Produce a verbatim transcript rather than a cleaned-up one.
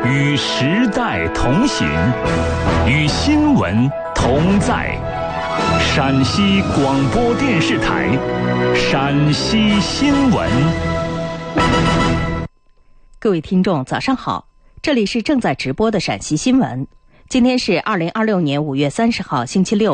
与时代同行，与新闻同在。陕西广播电视台陕西新闻。 各位听众早上好，这里是正在直播的陕西新闻。今天是二零二六年五月三十号星期六，